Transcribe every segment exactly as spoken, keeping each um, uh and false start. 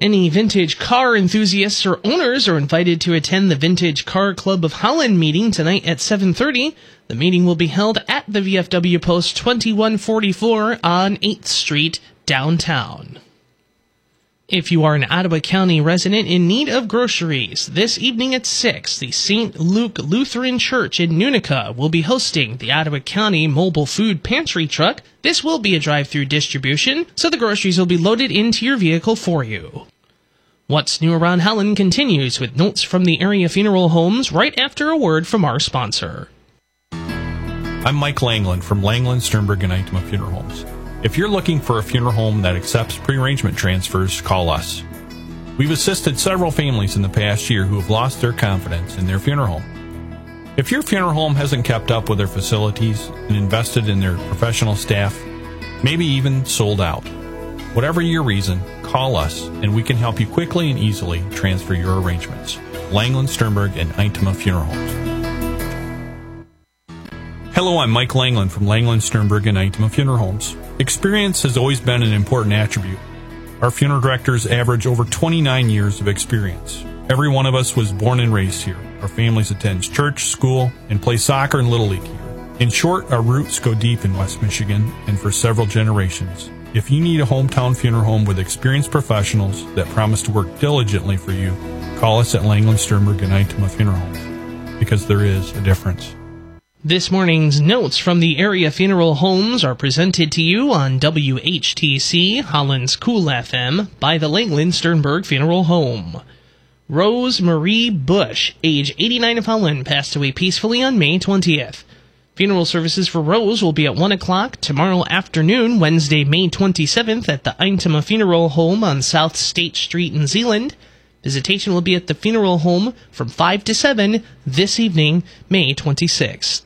Any vintage car enthusiasts or owners are invited to attend the Vintage Car Club of Holland meeting tonight at seven thirty. The meeting will be held at the V F W Post twenty-one forty-four on eighth Street, downtown. If you are an Ottawa County resident in need of groceries, this evening at six, the Saint Luke Lutheran Church in Nunica will be hosting the Ottawa County Mobile Food Pantry Truck. This will be a drive-through distribution, so the groceries will be loaded into your vehicle for you. What's New Around Holland continues with notes from the area funeral homes right after a word from our sponsor. I'm Mike Langland from Langland, Sternberg, and Itema Funeral Homes. If you're looking for a funeral home that accepts pre-arrangement transfers, call us. We've assisted several families in the past year who have lost their confidence in their funeral home. If your funeral home hasn't kept up with their facilities and invested in their professional staff, maybe even sold out, whatever your reason, call us and we can help you quickly and easily transfer your arrangements. Langland, Sternberg, and Itema Funeral Homes. Hello, I'm Mike Langland from Langland, Sternberg, and Itema Funeral Homes. Experience has always been an important attribute. Our funeral directors average over twenty-nine years of experience. Every one of us was born and raised here. Our families attend church, school, and play soccer and Little League here. In short, our roots go deep in West Michigan and for several generations. If you need a hometown funeral home with experienced professionals that promise to work diligently for you, call us at Langland, Sternberg, and Itema Funeral Homes, because there is a difference. This morning's notes from the area funeral homes are presented to you on W H T C, Holland's Cool F M, by the Langland Sternberg Funeral Home. Rose Marie Bush, age eighty-nine, of Holland, passed away peacefully on May twentieth. Funeral services for Rose will be at one o'clock tomorrow afternoon, Wednesday, May twenty-seventh, at the Itema Funeral Home on South State Street in Zeeland. Visitation will be at the funeral home from five to seven this evening, May twenty-sixth.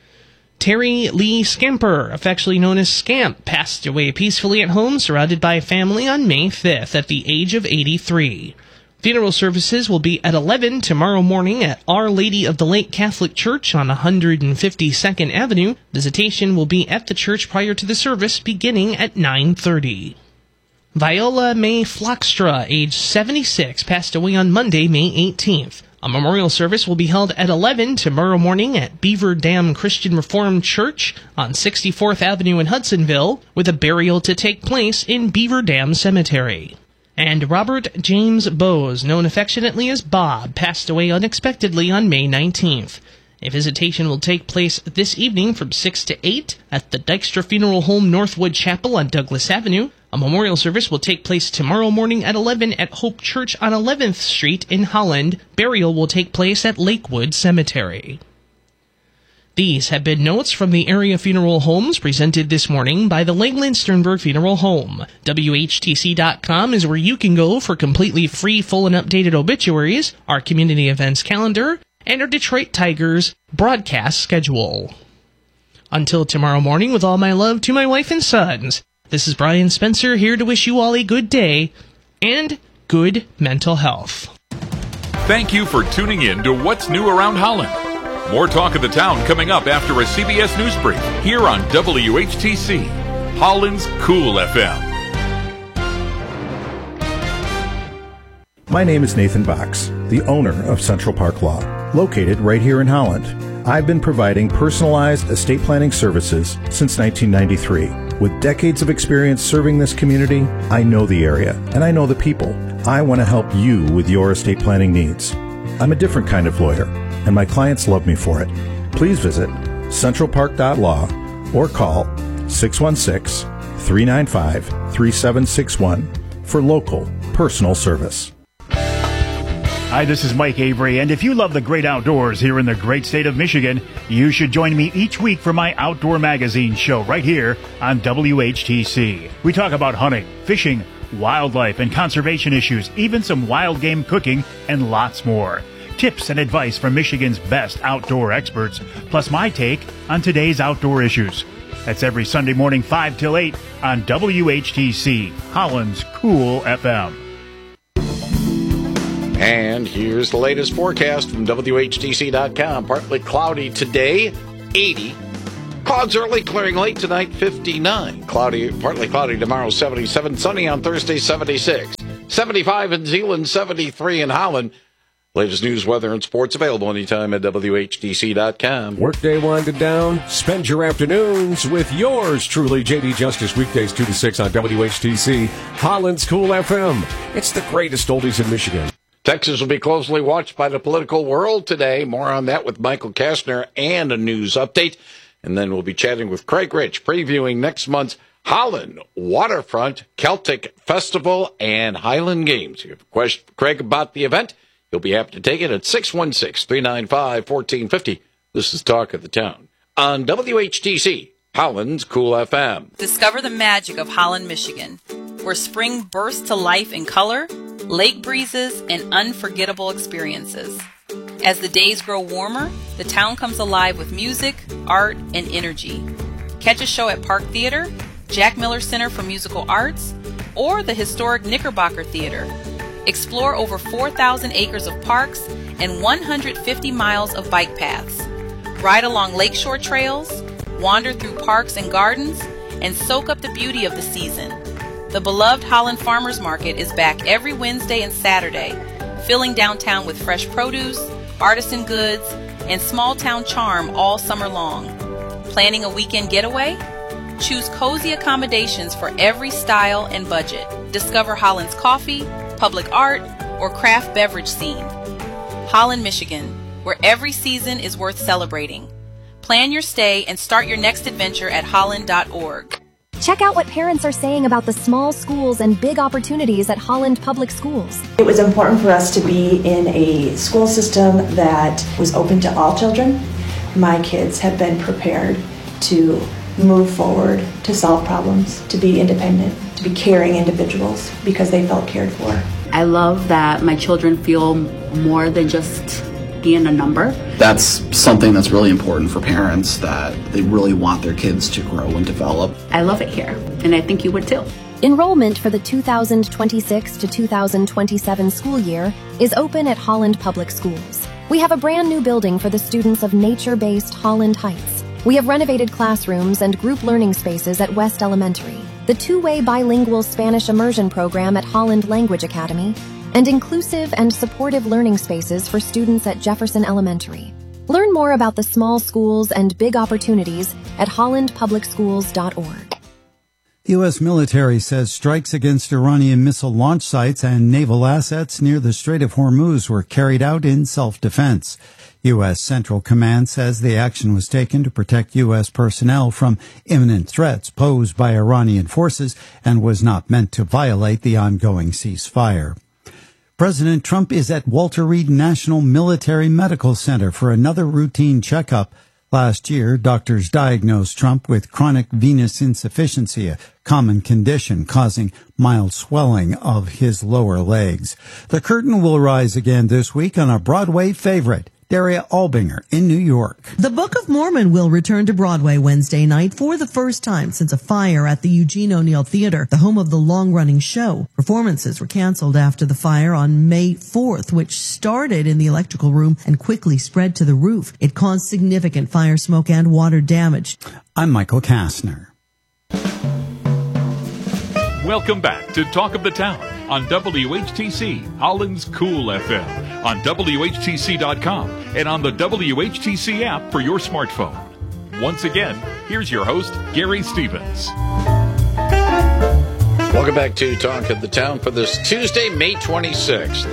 Terry Lee Scamper, affectionately known as Scamp, passed away peacefully at home surrounded by family on May fifth at the age of eighty-three. Funeral services will be at eleven tomorrow morning at Our Lady of the Lake Catholic Church on one hundred fifty-second Avenue. Visitation will be at the church prior to the service beginning at nine thirty. Viola May Flockstra, age seventy-six, passed away on Monday, May eighteenth. A memorial service will be held at eleven tomorrow morning at Beaver Dam Christian Reformed Church on sixty-fourth Avenue in Hudsonville, with a burial to take place in Beaver Dam Cemetery. And Robert James Bowes, known affectionately as Bob, passed away unexpectedly on May nineteenth. A visitation will take place this evening from six to eight at the Dykstra Funeral Home Northwood Chapel on Douglas Avenue. A memorial service will take place tomorrow morning at eleven at Hope Church on eleventh Street in Holland. Burial will take place at Lakewood Cemetery. These have been notes from the area funeral homes presented this morning by the Langland Sternberg Funeral Home. W H T C dot com is where you can go for completely free, full, and updated obituaries, our community events calendar, and our Detroit Tigers broadcast schedule. Until tomorrow morning, with all my love to my wife and sons, this is Brian Spencer here to wish you all a good day and good mental health. Thank you for tuning in to What's New Around Holland. More talk of the town coming up after a C B S News Brief here on W H T C, Holland's Cool F M. My name is Nathan Box, the owner of Central Park Law, located right here in Holland. I've been providing personalized estate planning services since nineteen ninety-three. With decades of experience serving this community, I know the area and I know the people. I want to help you with your estate planning needs. I'm a different kind of lawyer, and my clients love me for it. Please visit central park dot law or call six one six, three nine five, three seven six one for local personal service. Hi, this is Mike Avery, and if you love the great outdoors here in the great state of Michigan, you should join me each week for my Outdoor Magazine show right here on W H T C. We talk about hunting, fishing, wildlife, and conservation issues, even some wild game cooking, and lots more. Tips and advice from Michigan's best outdoor experts, plus my take on today's outdoor issues. That's every Sunday morning, five till eight on W H T C, Holland's Cool F M. And here's the latest forecast from W H T C dot com. Partly cloudy today, eighty. Clouds early, clearing late tonight, fifty-nine. Cloudy, partly cloudy tomorrow, seventy-seven. Sunny on Thursday, seventy-six. seventy-five in Zeeland, seventy-three in Holland. Latest news, weather, and sports available anytime at W H T C dot com. Workday winding down. Spend your afternoons with yours truly, J D Justice, weekdays two to six on W H T C, Holland's Cool F M. It's the greatest oldies in Michigan. Texas will be closely watched by the political world today. More on that with Michael Kastner and a news update. And then we'll be chatting with Craig Rich, previewing next month's Holland Waterfront Celtic Festival and Highland Games. If you have a question for Craig about the event, you'll be happy to take it at six one six, three nine five, one four five zero. This is Talk of the Town on W H T C, Holland's Cool F M. Discover the magic of Holland, Michigan, where spring bursts to life in color, lake breezes, and unforgettable experiences. As the days grow warmer, the town comes alive with music, art, and energy. Catch a show at Park Theater, Jack Miller Center for Musical Arts, or the historic Knickerbocker Theater. Explore over four thousand acres of parks and one hundred fifty miles of bike paths. Ride along lakeshore trails, wander through parks and gardens, and soak up the beauty of the season. The beloved Holland Farmers Market is back every Wednesday and Saturday, filling downtown with fresh produce, artisan goods, and small-town charm all summer long. Planning a weekend getaway? Choose cozy accommodations for every style and budget. Discover Holland's coffee, public art, or craft beverage scene. Holland, Michigan, where every season is worth celebrating. Plan your stay and start your next adventure at holland dot org. Check out what parents are saying about the small schools and big opportunities at Holland Public Schools. It was important for us to be in a school system that was open to all children. My kids have been prepared to move forward, to solve problems, to be independent, to be caring individuals because they felt cared for. I love that my children feel more than just being a number. That's something that's really important for parents, that they really want their kids to grow and develop. I love it here, and I think you would too. Enrollment for the two thousand twenty-six to two thousand twenty-seven school year is open at Holland Public Schools. We have a brand new building for the students of nature-based Holland Heights. We have renovated classrooms and group learning spaces at West Elementary, the two-way bilingual Spanish immersion program at Holland Language Academy, and inclusive and supportive learning spaces for students at Jefferson Elementary. Learn more about the small schools and big opportunities at holland public schools dot org. The U S military says strikes against Iranian missile launch sites and naval assets near the Strait of Hormuz were carried out in self-defense. U S Central Command says the action was taken to protect U S personnel from imminent threats posed by Iranian forces and was not meant to violate the ongoing ceasefire. President Trump is at Walter Reed National Military Medical Center for another routine checkup. Last year, doctors diagnosed Trump with chronic venous insufficiency, a common condition causing mild swelling of his lower legs. The curtain will rise again this week on a Broadway favorite, Daria Albinger in New York. The Book of Mormon will return to Broadway Wednesday night for the first time since a fire at the Eugene O'Neill Theater, the home of the long-running show. Performances were canceled after the fire on May fourth, which started in the electrical room and quickly spread to the roof. It caused significant fire smoke and water damage. I'm Michael Kastner. Welcome back to Talk of the Town on W H T C, Holland's Cool F M, on W H T C dot com, and on the W H T C app for your smartphone. Once again, here's your host, Gary Stevens. Welcome back to Talk of the Town for this Tuesday, May twenty-sixth.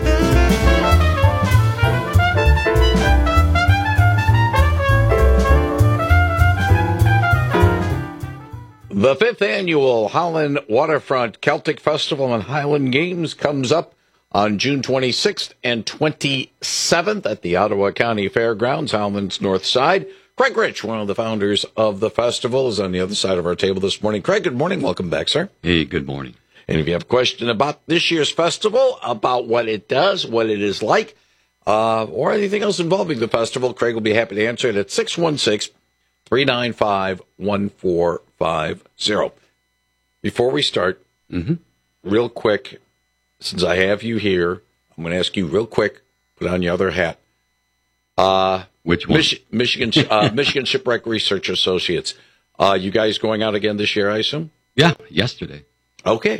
The fifth annual Holland Waterfront Celtic Festival and Highland Games comes up on June twenty-sixth and twenty-seventh at the Ottawa County Fairgrounds, Holland's north side. Craig Rich, one of the founders of the festival, is on the other side of our table this morning. Craig, good morning. Welcome back, sir. Hey, good morning. And if you have a question about this year's festival, about what it does, what it is like, uh, or anything else involving the festival, Craig will be happy to answer it at six one six, three nine five, one four five zero. Before we start, mm-hmm. real quick, since I have you here, I'm going to ask you real quick, put on your other hat. Uh, Which one? Mich- Michigan uh, Michigan Shipwreck Research Associates. Uh, you guys going out again this year, I assume? Yeah, yesterday. Okay.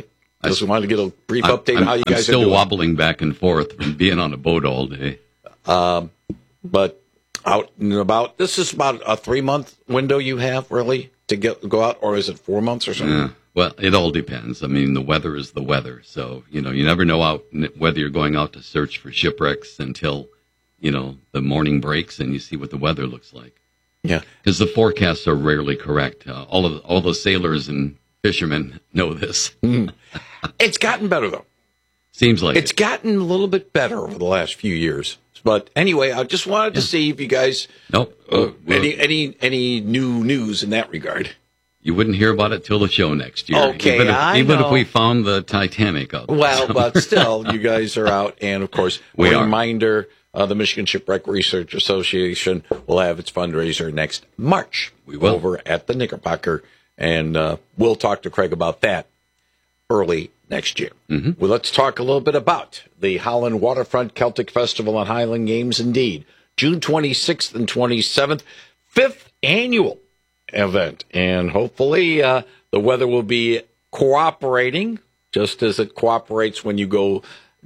Just wanted to get a brief I'm, update I'm, on how you I'm guys still are doing. wobbling back and forth from being on a boat all day. Um, but out and about, this is about a three-month window you have, really, to get go out, or is it four months or something? Yeah. Well, it all depends. I mean, the weather is the weather. So, you know, you never know out whether you're going out to search for shipwrecks until, you know, the morning breaks and you see what the weather looks like. Yeah. Because the forecasts are rarely correct. Uh, all of all the sailors and fishermen know this. Mm. It's gotten better, though. Seems like It's it. gotten a little bit better over the last few years. But anyway, I just wanted to Yeah. see if you guys Nope. uh, Well, well- any any any new news in that regard. You wouldn't hear about it till the show next year. Okay, even if, I even know. if we found the Titanic up. Well, but still, you guys are out, and of course, We a are. reminder: uh, the Michigan Shipwreck Research Association will have its fundraiser next March. We will. Over at the Knickerbocker, and uh, we'll talk to Craig about that early next year. Mm-hmm. Well, let's talk a little bit about the Holland Waterfront Celtic Festival and Highland Games. Indeed, June twenty-sixth and twenty-seventh, fifth annual event, and hopefully uh, the weather will be cooperating, just as it cooperates when you go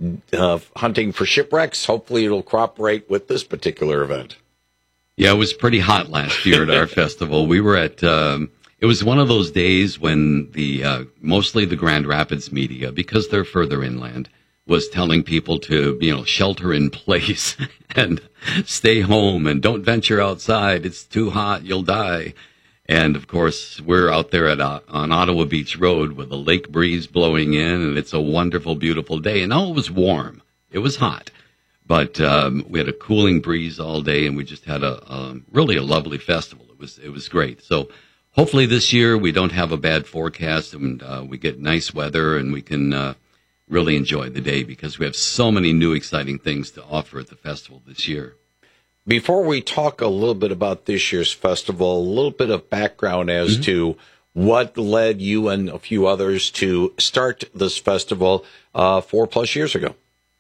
uh, hunting for shipwrecks. Hopefully, it'll cooperate with this particular event. Yeah, it was pretty hot last year at our festival. We were at, um, it was one of those days when the, uh, mostly the Grand Rapids media, because they're further inland, was telling people to, you know, shelter in place and stay home and don't venture outside. It's too hot. You'll die. And of course, we're out there at uh, on Ottawa Beach Road with a lake breeze blowing in, and it's a wonderful, beautiful day. And oh, it was warm. It was hot. But um, we had a cooling breeze all day, and we just had a um, really a lovely festival. It was it was great. So hopefully this year we don't have a bad forecast, and uh, we get nice weather, and we can uh, really enjoy the day because we have so many new exciting things to offer at the festival this year. Before we talk a little bit about this year's festival, a little bit of background as mm-hmm. to what led you and a few others to start this festival uh, four plus years ago.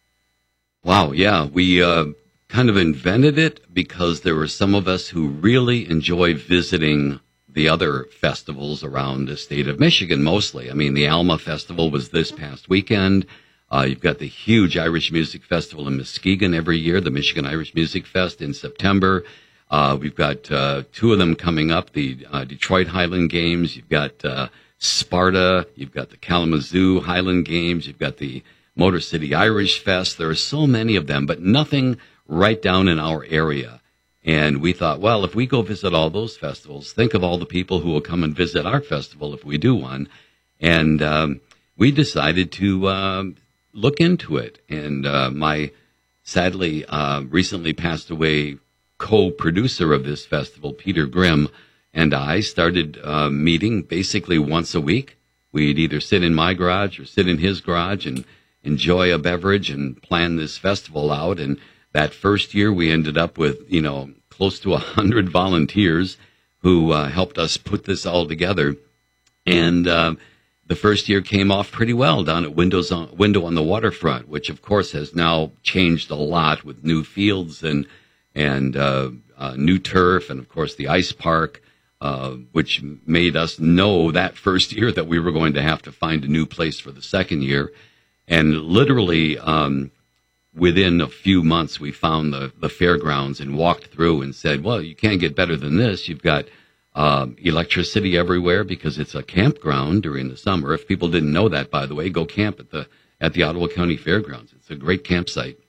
Wow, yeah. We uh, kind of invented it because there were some of us who really enjoy visiting the other festivals around the state of Michigan, mostly. I mean, the Alma Festival was this past weekend. Uh, you've got the huge Irish Music Festival in Muskegon every year, the Michigan Irish Music Fest in September. Uh, we've got uh, two of them coming up, the uh, Detroit Highland Games. You've got uh, Sparta. You've got the Kalamazoo Highland Games. You've got the Motor City Irish Fest. There are so many of them, but nothing right down in our area. And we thought, well, if we go visit all those festivals, think of all the people who will come and visit our festival if we do one. And um, we decided to um, look into it. And uh, my sadly uh, recently passed away co-producer of this festival, Peter Grimm, and I started uh, meeting basically once a week. We'd either sit in my garage or sit in his garage and enjoy a beverage and plan this festival out. And that first year we ended up with, you know, close to a hundred volunteers who uh, helped us put this all together. And uh, the first year came off pretty well down at Windows on, Window on the Waterfront, which of course has now changed a lot with new fields and and uh, uh, new turf, and of course the ice park, uh, which made us know that first year that we were going to have to find a new place for the second year. And literally um, within a few months, we found the, the fairgrounds and walked through and said, well, you can't get better than this. You've got um, electricity everywhere because it's a campground during the summer. If people didn't know that, by the way, go camp at the at the Ottawa County Fairgrounds. It's a great campsite.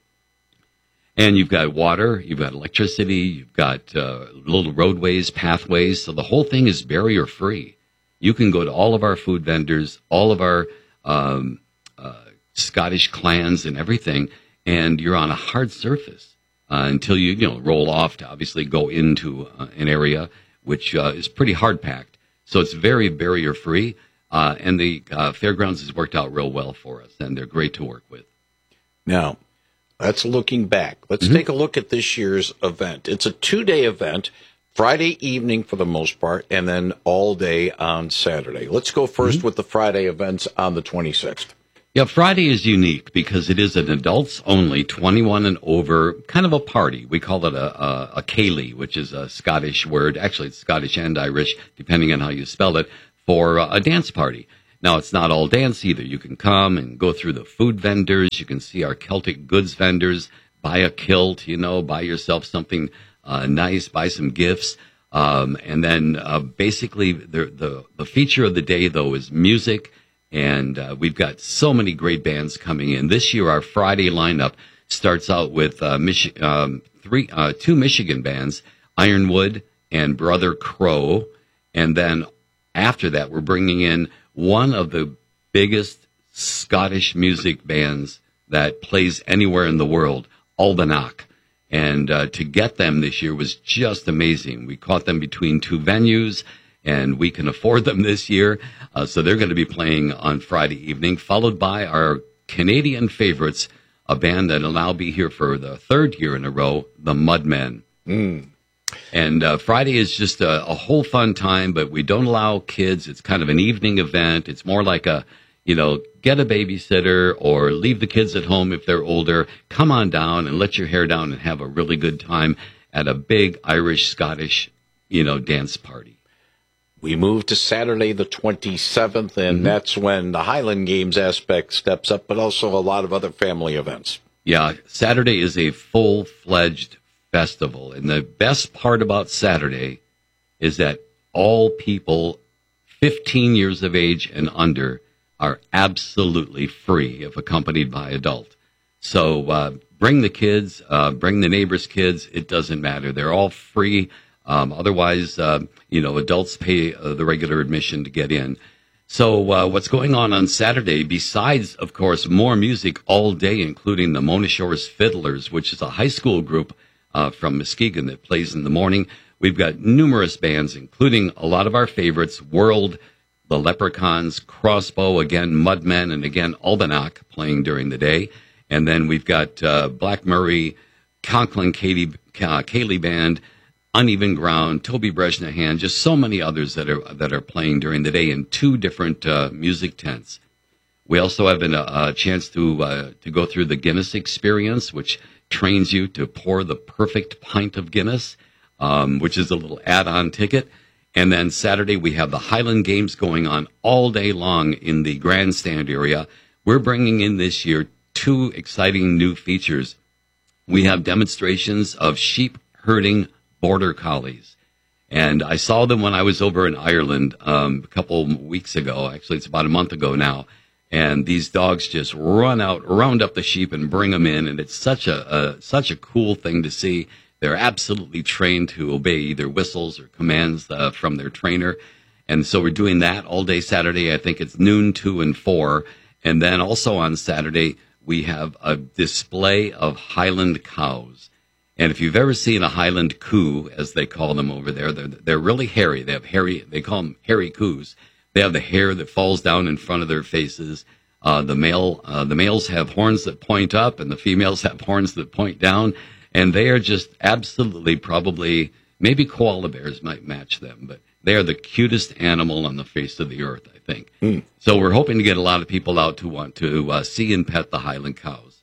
And you've got water, you've got electricity, you've got uh, little roadways, pathways. So the whole thing is barrier free. You can go to all of our food vendors, all of our um, uh, Scottish clans and everything, and you're on a hard surface uh, until you, you know, roll off to obviously go into uh, an area which uh, is pretty hard packed. So it's very barrier free, uh, and the uh, fairgrounds has worked out real well for us, and they're great to work with. Now, that's looking back. Let's mm-hmm. take a look at this year's event. It's a two-day event, Friday evening for the most part, and then all day on Saturday. Let's go first mm-hmm. with the Friday events on the twenty-sixth. Yeah, Friday is unique because it is an adults-only, twenty-one and over, kind of a party. We call it a, a, a Ceilidh, which is a Scottish word. Actually, it's Scottish and Irish, depending on how you spell it, for a dance party. Now, it's not all dance either. You can come and go through the food vendors. You can see our Celtic goods vendors, buy a kilt, you know, buy yourself something uh, nice, buy some gifts. Um, and then uh, basically the, the, the feature of the day, though, is music. And uh, we've got so many great bands coming in. This year, our Friday lineup starts out with uh, Mich- um, three, uh, two Michigan bands, Ironwood and Brother Crow. And then after that, we're bringing in one of the biggest Scottish music bands that plays anywhere in the world, Albanach. And uh, to get them this year was just amazing. We caught them between two venues, and we can afford them this year. Uh, so they're going to be playing on Friday evening, followed by our Canadian favorites, a band that will now be here for the third year in a row, the Mudmen. Mm. And uh, Friday is just a, a whole fun time, but we don't allow kids. It's kind of an evening event. It's more like a, you know, get a babysitter or leave the kids at home if they're older. Come on down and let your hair down and have a really good time at a big Irish-Scottish, you know, dance party. We move to Saturday the twenty-seventh, and mm-hmm. that's when the Highland Games aspect steps up, but also a lot of other family events. Yeah, Saturday is a full-fledged festival. And the best part about Saturday is that all people fifteen years of age and under are absolutely free if accompanied by adult. So uh, bring the kids, uh, bring the neighbors' kids. It doesn't matter. They're all free. Um, otherwise, uh, you know, adults pay uh, the regular admission to get in. So uh, what's going on on Saturday, besides, of course, more music all day, including the Mona Shores Fiddlers, which is a high school group Uh, from Muskegon that plays in the morning. We've got numerous bands, including a lot of our favorites, World, the Leprechauns, Crossbow, again, Mudmen, and again, Albanach playing during the day. And then we've got uh, Black Murray, Conklin Katie, uh, Kaylee Band, Uneven Ground, Toby Bresnahan, just so many others that are that are playing during the day in two different uh, music tents. We also have an, a chance to uh, to go through the Guinness Experience, which trains you to pour the perfect pint of Guinness, um, which is a little add-on ticket. And then Saturday, we have the Highland Games going on all day long in the grandstand area. We're bringing in this year two exciting new features. We have demonstrations of sheep herding border collies. And I saw them when I was over in Ireland um, a couple weeks ago. Actually, it's about a month ago now. And these dogs just run out, round up the sheep and bring them in. And it's such a, a such a cool thing to see. They're absolutely trained to obey either whistles or commands uh, from their trainer. And so we're doing that all day Saturday. I think it's noon, two, and four. And then also on Saturday, we have a display of Highland cows. And if you've ever seen a Highland coo, as they call them over there, they're, they're really hairy. They have hairy, they call them hairy coos. They have the hair that falls down in front of their faces. Uh, the male, uh, the males have horns that point up, and the females have horns that point down. And they are just absolutely, probably, maybe koala bears might match them, but they are the cutest animal on the face of the earth, I think. Mm. So we're hoping to get a lot of people out to want to uh, see and pet the Highland cows.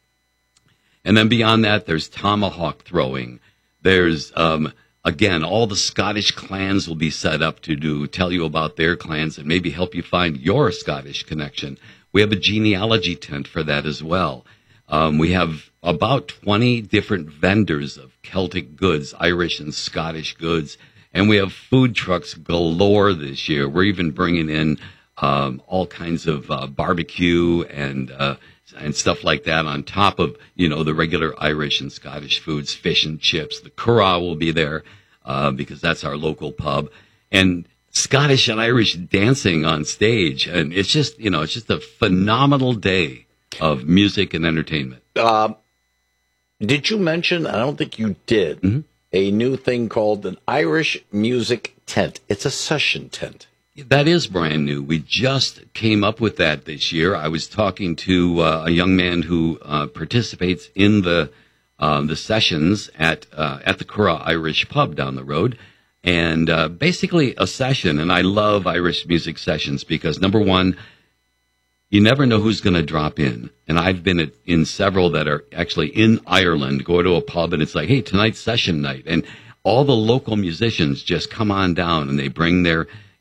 And then beyond that, there's tomahawk throwing. There's um, Again, all the Scottish clans will be set up to do tell you about their clans and maybe help you find your Scottish connection. We have a genealogy tent for that as well. Um, we have about twenty different vendors of Celtic goods, Irish and Scottish goods, and we have food trucks galore this year. We're even bringing in um, all kinds of uh, barbecue and uh, and stuff like that on top of, you know, the regular Irish and Scottish foods, fish and chips. The Curragh will be there uh, because that's our local pub. And Scottish and Irish dancing on stage. And it's just, you know, it's just a phenomenal day of music and entertainment. Uh, did you mention, I don't think you did, mm-hmm. a new thing called an Irish music tent? It's a session tent. That is brand new. We just came up with that this year. I was talking to uh, a young man who uh, participates in the uh, the sessions at uh, at the Curragh Irish Pub down the road, and uh, basically a session. And I love Irish music sessions because, number one, you never know who's going to drop in. And I've been at, in several that are actually in Ireland. Go to a pub and it's like, hey, tonight's session night, and all the local musicians just come on down and they bring their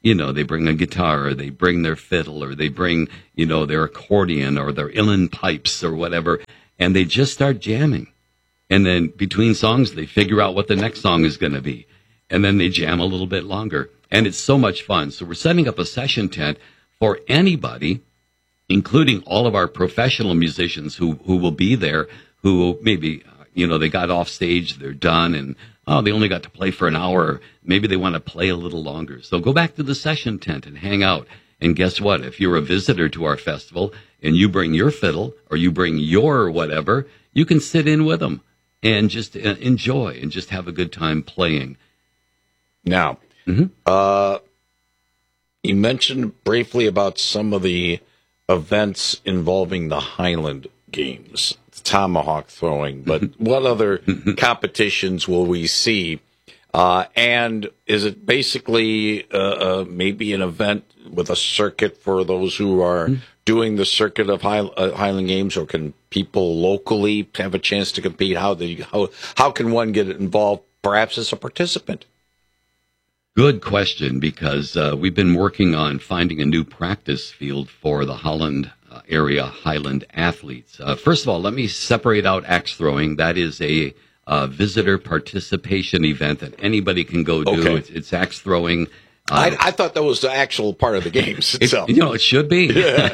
you know, they bring a guitar, or they bring their fiddle, or they bring, you know, their accordion or their uilleann pipes or whatever, and they just start jamming. And then between songs, they figure out what the next song is going to be. And then they jam a little bit longer. And it's so much fun. So we're setting up a session tent for anybody, including all of our professional musicians who, who will be there, who maybe, you know, they got off stage, they're done, and oh, they only got to play for an hour. Maybe they want to play a little longer. So go back to the session tent and hang out. And guess what? If you're a visitor to our festival and you bring your fiddle or you bring your whatever, you can sit in with them and just uh, enjoy and just have a good time playing. Now, mm-hmm. uh, you mentioned briefly about some of the events involving the Highland Games, tomahawk throwing, but what other competitions will we see? Uh, and is it basically uh, uh, maybe an event with a circuit for those who are doing the circuit of High, uh, Highland Games, or can people locally have a chance to compete? How, the, how, how can one get involved, perhaps as a participant? Good question, because uh, we've been working on finding a new practice field for the Holland uh, area Highland athletes. Uh, first of all, let me separate out axe throwing. That is a uh, visitor participation event that anybody can go do. Okay. It's, it's axe throwing. Uh, I, I thought that was the actual part of the games itself. It, you know, it should be,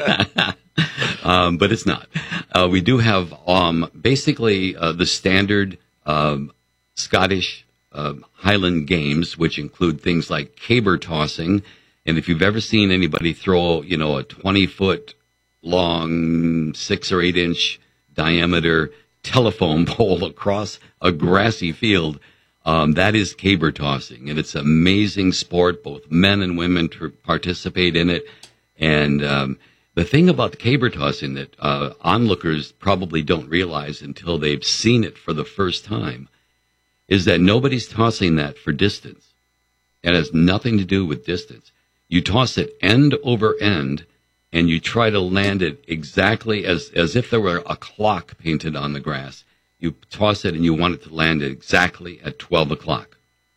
um, but it's not. Uh, we do have um, basically uh, the standard um, Scottish Uh, Highland Games, which include things like caber tossing. And if you've ever seen anybody throw, you know, a twenty foot long, six or eight inch diameter telephone pole across a grassy field, um, that is caber tossing. And it's an amazing sport. Both men and women to participate in it. And um, the thing about the caber tossing that uh, onlookers probably don't realize until they've seen it for the first time is that nobody's tossing that for distance. It has nothing to do with distance. You toss it end over end, and you try to land it exactly as, as if there were a clock painted on the grass. You toss it, and you want it to land exactly at twelve o'clock.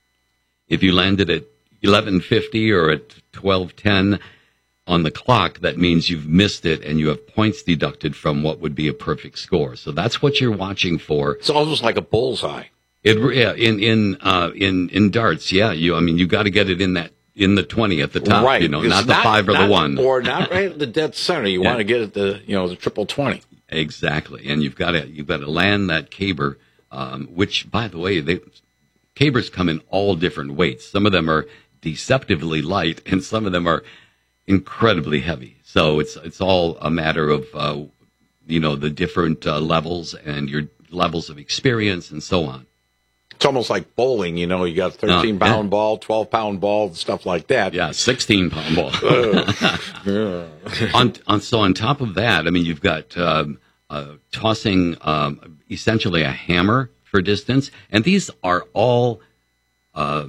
If you land it at eleven fifty or at twelve ten on the clock, that means you've missed it, and you have points deducted from what would be a perfect score. So that's what you're watching for. It's almost like a bullseye. It, yeah, in in uh, in in darts, yeah. You, I mean, you got to get it in that in the twenty at the top, right? You know, it's not the five or not, the one, or not right at the dead center. You yeah. want to get it the you know the triple twenty. Exactly, and you've got to you've got to land that caber. Um, which, by the way, they cabers come in all different weights. Some of them are deceptively light, and some of them are incredibly heavy. So it's it's all a matter of uh, you know the different uh, levels and your levels of experience and so on. It's almost like bowling, you know, you got a thirteen pound uh, yeah. ball, twelve pound ball, stuff like that. Yeah, sixteen pound ball. yeah. on, on, so on top of that, I mean, you've got um, uh, tossing um, essentially a hammer for distance. And these are all uh,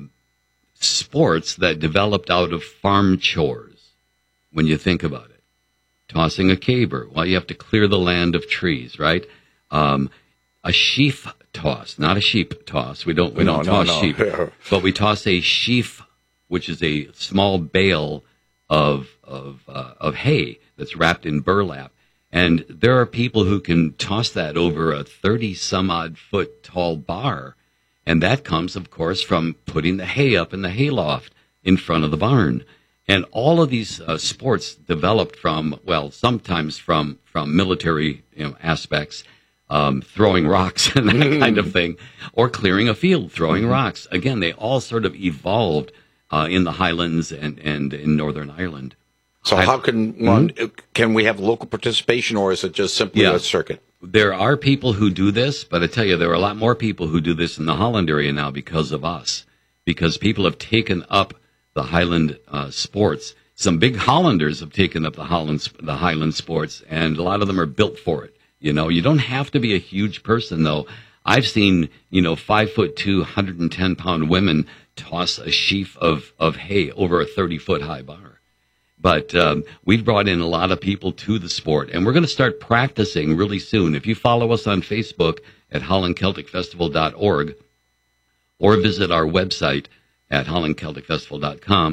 sports that developed out of farm chores when you think about it. Tossing a caber, well, you have to clear the land of trees, right? Um, a sheaf toss, not a sheep toss. We don't we no, don't no, toss no. sheep, but we toss a sheaf, which is a small bale of of uh, of hay that's wrapped in burlap. And there are people who can toss that over a thirty some odd foot tall bar, and that comes, of course, from putting the hay up in the hayloft in front of the barn. And all of these uh, sports developed from, well, sometimes from from military you know, aspects. Um, throwing rocks and that kind of thing, or clearing a field, throwing mm-hmm. rocks. Again, they all sort of evolved uh, in the Highlands and, and in Northern Ireland. So I, how can one, mm-hmm. can we have local participation, or is it just simply yeah. a circuit? There are people who do this, but I tell you, there are a lot more people who do this in the Holland area now because of us, because people have taken up the Highland uh, sports. Some big Hollanders have taken up the Holland, the Highland sports, and a lot of them are built for it. You know, you don't have to be a huge person, though. I've seen, you know, five foot two, one hundred ten pound women toss a sheaf of, of hay over a thirty foot high bar. But um, we've brought in a lot of people to the sport, and we're going to start practicing really soon. If you follow us on Facebook at holland celtic festival dot org or visit our website at holland celtic festival dot com,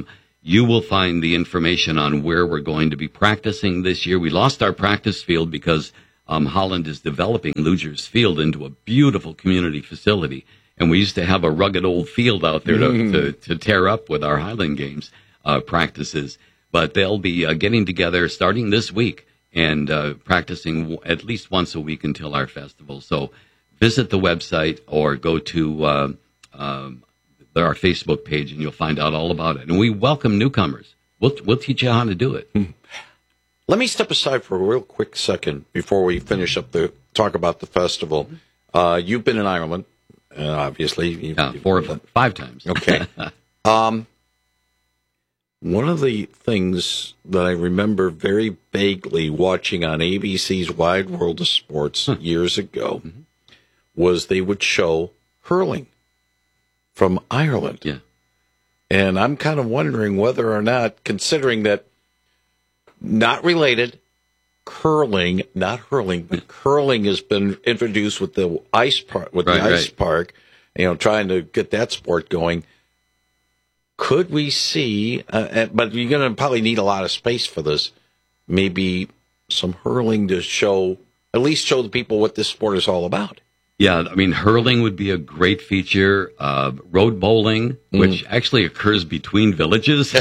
you will find the information on where we're going to be practicing this year. We lost our practice field because um, Holland is developing Lugers Field into a beautiful community facility. And we used to have a rugged old field out there to, mm. to, to tear up with our Highland Games uh, practices. But they'll be uh, getting together starting this week and uh, practicing w- at least once a week until our festival. So visit the website or go to uh, um, our Facebook page and you'll find out all about it. And we welcome newcomers. We'll, we'll teach you how to do it. Let me step aside for a real quick second before we finish up the talk about the festival. Uh, you've been in Ireland. Uh, obviously, you've, yeah, four or five times. Okay. um, one of the things that I remember very vaguely watching on A B C's Wide World of Sports huh. years ago mm-hmm. was they would show hurling from Ireland. Yeah. And I'm kind of wondering whether or not, considering that not related, curling, not hurling, but curling has been introduced with the ice park, with right, the ice right. park, you know, trying to get that sport going. Could we see, uh, but you're going to probably need a lot of space for this, maybe some hurling to show, at least show the people what this sport is all about. Yeah, I mean, hurling would be a great feature. Uh, road bowling, which mm. actually occurs between villages.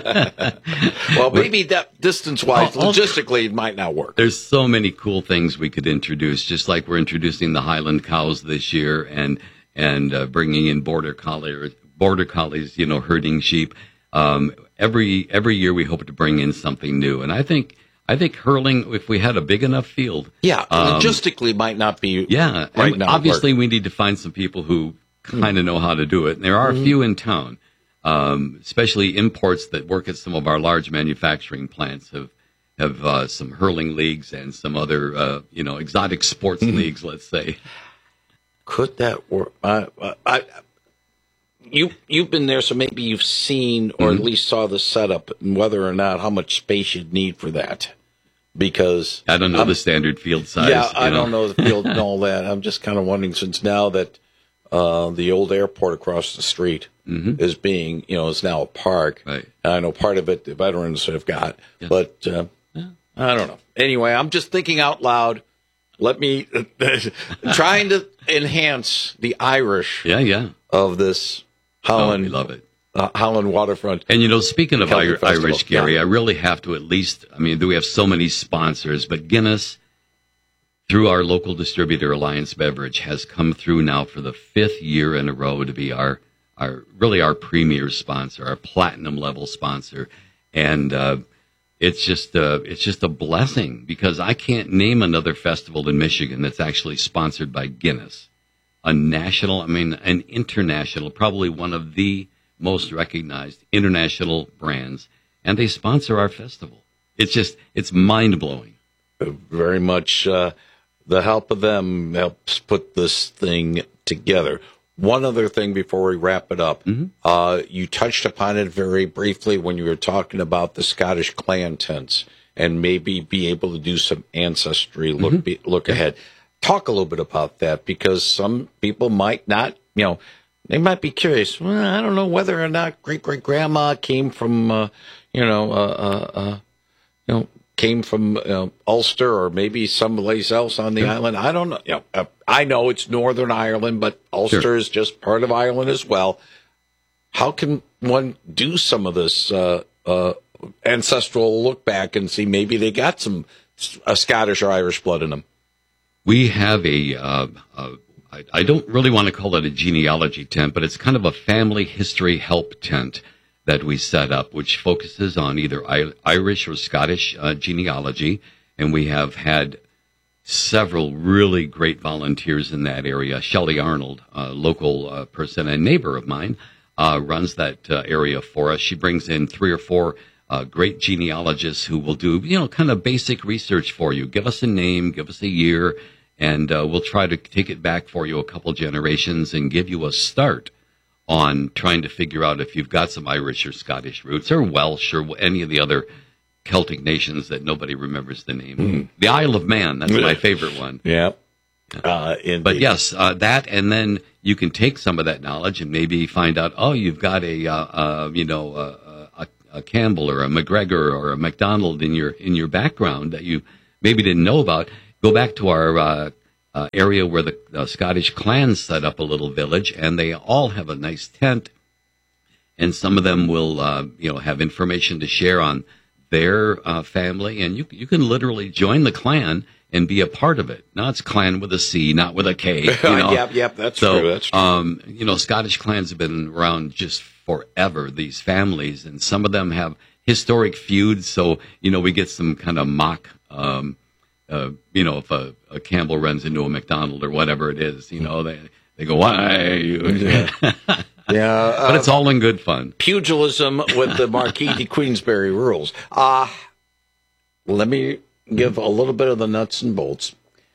Well, maybe that distance-wise, oh, logistically, it might not work. There's so many cool things we could introduce, just like we're introducing the Highland cows this year and and uh, bringing in border collies, border collies, you know, herding sheep. Um, every every year we hope to bring in something new, and I think. I think hurling, if we had a big enough field. Yeah, um, logistically might not be. Yeah, right and now obviously work. we need to find some people who kind of know how to do it. And there are mm-hmm. a few in town, um, especially imports that work at some of our large manufacturing plants have have uh, some hurling leagues and some other, uh, you know, exotic sports mm-hmm. leagues, let's say. Could that work? I, I, you, you've been there, so maybe you've seen or mm-hmm. at least saw the setup and whether or not how much space you'd need for that. Because I don't know I'm, the standard field size. Yeah, I know. don't know the field and all that. I'm just kind of wondering, since now that uh, the old airport across the street mm-hmm. is being, you know, is now a park. Right. I know part of it the veterans have got, yeah. but uh, yeah. I don't know. Anyway, I'm just thinking out loud. Let me trying to enhance the Irish. Yeah, yeah. Of this Holland. Oh, we love it. Uh, Holland waterfront. And, you know, speaking of Ir- Irish, Gary, yeah. I really have to at least, I mean, we have so many sponsors, but Guinness, through our local distributor, Alliance Beverage, has come through now for the fifth year in a row to be our, our really our premier sponsor, our platinum level sponsor. And uh, it's just uh, it's just a blessing because I can't name another festival in Michigan that's actually sponsored by Guinness. A national, I mean, an international, probably one of the most recognized international brands, and they sponsor our festival. It's just, it's mind-blowing. Very much uh, the help of them helps put this thing together. One other thing before we wrap it up. Mm-hmm. Uh, you touched upon it very briefly when you were talking about the Scottish clan tents and maybe be able to do some ancestry, look, mm-hmm. be, look ahead. Talk a little bit about that because some people might not, you know, they might be curious. Well, I don't know whether or not great great grandma came from, uh, you know, uh, uh, uh, you know, came from uh, Ulster or maybe someplace else on the sure. island. I don't know. You know, uh, I know it's Northern Ireland, but Ulster sure. is just part of Ireland as well. How can one do some of this uh, uh, ancestral look back and see maybe they got some uh, Scottish or Irish blood in them? We have a. Uh, uh, I, I don't really want to call it a genealogy tent, but it's kind of a family history help tent that we set up, which focuses on either I- Irish or Scottish uh, genealogy. And we have had several really great volunteers in that area. Shelley Arnold, a local uh, person and neighbor of mine, uh, runs that uh, area for us. She brings in three or four uh, great genealogists who will do, you know, kind of basic research for you. Give us a name, give us a year, and uh, we'll try to take it back for you a couple generations and give you a start on trying to figure out if you've got some Irish or Scottish roots or Welsh or any of the other Celtic nations that nobody remembers the name. Mm. The Isle of Man, that's my favorite one. Yeah. Uh, but yes, uh, that, and then you can take some of that knowledge and maybe find out, oh, you've got a, uh, uh, you know, uh, a, a Campbell or a McGregor or a McDonald in your in your background that you maybe didn't know about, go back to our uh, uh, area where the uh, Scottish clans set up a little village, and they all have a nice tent, and some of them will uh, you know have information to share on their uh, family, and you you can literally join the clan and be a part of it. Now it's clan with a C, not with a K. You know? yep, yep, that's so, true. That's true. Um, you know, Scottish clans have been around just forever, these families, and some of them have historic feuds. So, you know, we get some kind of mock, um, uh, you know, if a, a Campbell runs into a McDonald or whatever it is, you know, they, they go, why? Yeah. Yeah, uh, but it's all in good fun. Pugilism with the Marquis de Queensberry rules. Uh, let me give a little bit of the nuts and bolts.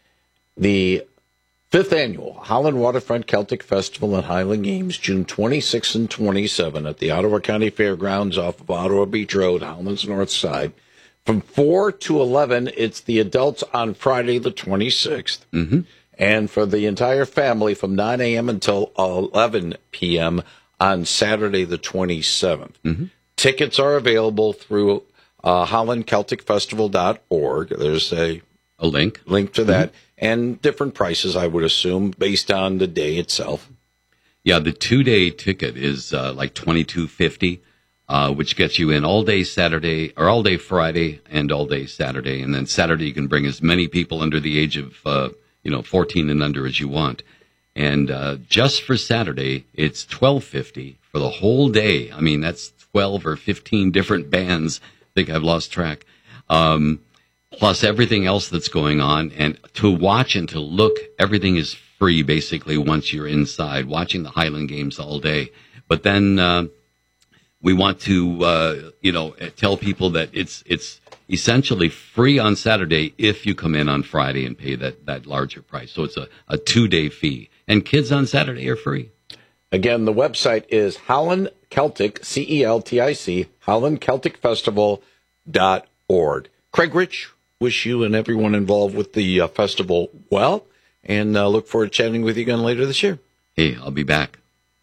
The fifth annual Holland Waterfront Celtic Festival and Highland Games, June twenty-sixth and twenty-seventh at the Ottawa County Fairgrounds off of Ottawa Beach Road, Holland's north side. From four to eleven, it's the adults on Friday the twenty-sixth. Mm-hmm. And for the entire family from nine a.m. until eleven p.m. on Saturday the twenty-seventh. Mm-hmm. Tickets are available through uh, holland celtic festival dot org. There's a, a link. link to that. Mm-hmm. And different prices, I would assume, based on the day itself. Yeah, the two-day ticket is uh, like twenty-two fifty, uh, which gets you in all day Saturday, or all day Friday and all day Saturday. And then Saturday you can bring as many people under the age of uh, you know, fourteen and under as you want. And uh, just for Saturday, it's twelve fifty for the whole day. I mean, that's twelve or fifteen different bands. I think I've lost track. Um, plus everything else that's going on. And to watch and to look, everything is free, basically, once you're inside, watching the Highland Games all day. But then uh, we want to, uh, you know, tell people that it's it's essentially free on Saturday if you come in on Friday and pay that, that larger price. So it's a, a two-day fee. And kids on Saturday are free. Again, the website is Holland Celtic, C E L T I C, holland celtic festival dot org. Craig Rich, wish you and everyone involved with the uh, festival well, and uh, look forward to chatting with you again later this year. Hey, I'll be back.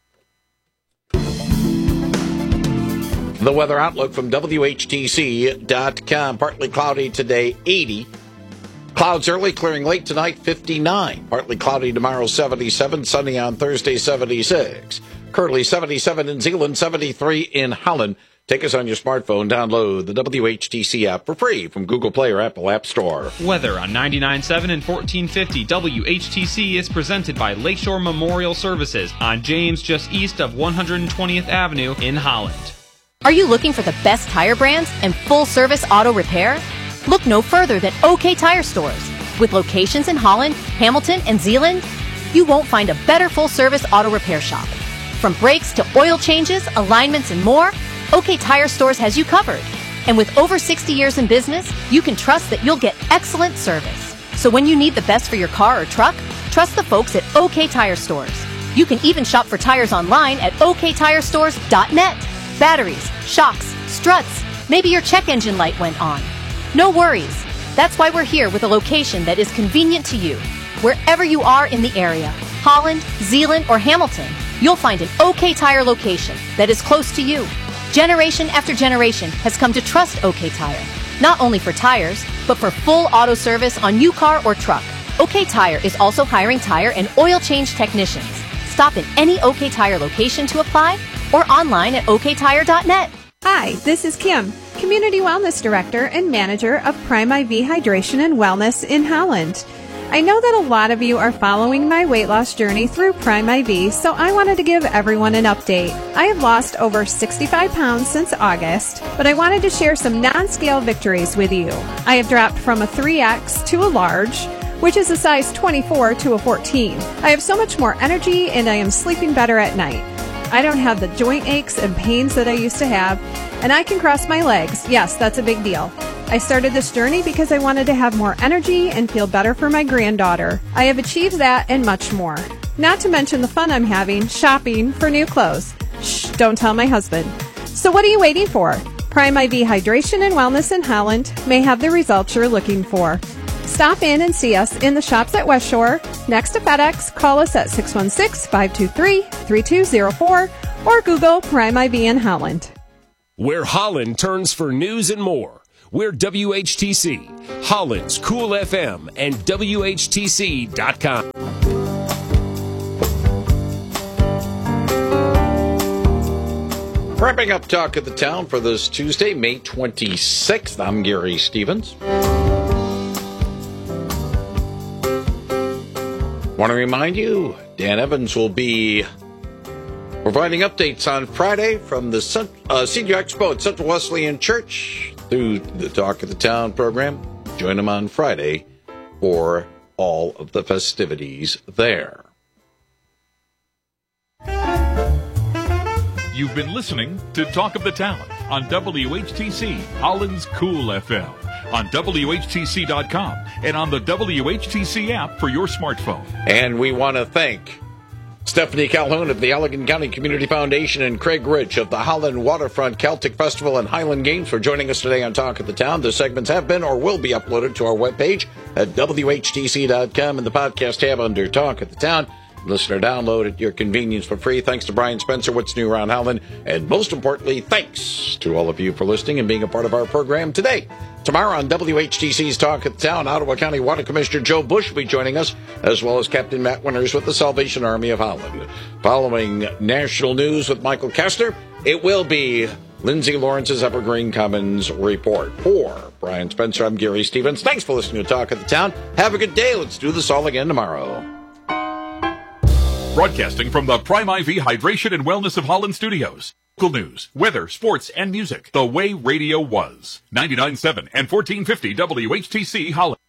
The weather outlook from W H T C dot com. Partly cloudy today, eighty. Clouds early, clearing late tonight, fifty-nine. Partly cloudy tomorrow, seventy-seven. Sunny on Thursday, seventy-six. Currently seventy-seven in Zeeland, seventy-three in Holland. Take us on your smartphone. Download the W H T C app for free from Google Play or Apple App Store. Weather on ninety-nine point seven and fourteen fifty W H T C is presented by Lakeshore Memorial Services on James, just east of one hundred twentieth Avenue in Holland. Are you looking for the best tire brands and full-service auto repair? Look no further than OK Tire Stores. With locations in Holland, Hamilton, and Zeeland, you won't find a better full-service auto repair shop. From brakes to oil changes, alignments, and more, OK Tire Stores has you covered. And with over sixty years in business, you can trust that you'll get excellent service. So when you need the best for your car or truck, trust the folks at OK Tire Stores. You can even shop for tires online at O K tire stores dot net. Batteries, shocks, struts, maybe your check engine light went on. No worries. That's why we're here with a location that is convenient to you. Wherever you are in the area, Holland, Zeeland, or Hamilton, you'll find an OK Tire location that is close to you. Generation after generation has come to trust OK Tire, not only for tires, but for full auto service on new car or truck. OK Tire is also hiring tire and oil change technicians. Stop in any OK Tire location to apply or online at O K tire dot net. Hi, this is Kim, Community Wellness Director and Manager of Prime I V Hydration and Wellness in Holland. I know that a lot of you are following my weight loss journey through Prime I V, so I wanted to give everyone an update. I have lost over sixty-five pounds since August, but I wanted to share some non-scale victories with you. I have dropped from a three X to a large, which is a size twenty-four to a fourteen. I have so much more energy and I am sleeping better at night. I don't have the joint aches and pains that I used to have, and I can cross my legs. Yes, that's a big deal. I started this journey because I wanted to have more energy and feel better for my granddaughter. I have achieved that and much more. Not to mention the fun I'm having shopping for new clothes. Shh, don't tell my husband. So what are you waiting for? Prime I V Hydration and Wellness in Holland may have the results you're looking for. Stop in and see us in the shops at West Shore, next to FedEx. Call us at six one six, five two three, three two zero four or Google Prime I V in Holland. where Holland turns for news and more. We're W H T C, Holland's Cool F M, and W H T C dot com. Wrapping up Talk of the Town for this Tuesday, May twenty-sixth. I'm Gary Stevens. Want to remind you, Dan Evans will be providing updates on Friday from the uh, Senior Expo at Central Wesleyan Church through the Talk of the Town program. Join him on Friday for all of the festivities there. You've been listening to Talk of the Town on W H T C, Holland's Cool F M, on W H T C dot com, and on the W H T C app for your smartphone. And we want to thank Stephanie Calhoun of the Allegan County Community Foundation and Craig Rich of the Holland Waterfront Celtic Festival and Highland Games for joining us today on Talk of the Town. The segments have been or will be uploaded to our webpage at W H T C dot com in the podcast tab under Talk of the Town. Listener download at your convenience for free. Thanks to Brian Spencer, What's New Around Howland. And most importantly, thanks to all of you for listening and being a part of our program today. Tomorrow on W H T C's Talk of the Town, Ottawa County Water Commissioner Joe Bush will be joining us, as well as Captain Matt Winters with the Salvation Army of Holland. Following national news with Michael Kastner, it will be Lindsay Lawrence's Evergreen Commons Report. For Brian Spencer, I'm Gary Stevens. Thanks for listening to Talk of the Town. Have a good day. Let's do this all again tomorrow. Broadcasting from the Prime I V Hydration and Wellness of Holland Studios. Local news, weather, sports, and music. The way radio was. ninety-nine point seven and fourteen fifty W H T C Holland.